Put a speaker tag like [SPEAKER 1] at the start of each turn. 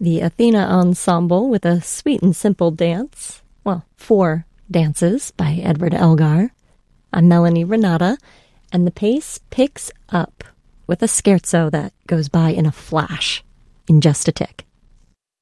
[SPEAKER 1] the Athena Ensemble with a sweet and simple dance. Well, 4 dances by Edward Elgar. I'm Melanie Renata, and the pace picks up with a scherzo that goes by in a flash, in just a tick.